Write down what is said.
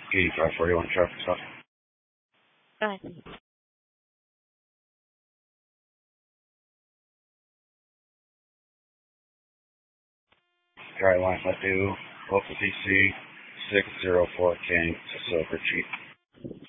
8541 traffic stop. Bye. Alright, line 52, local PC 604 King, Silver Chief.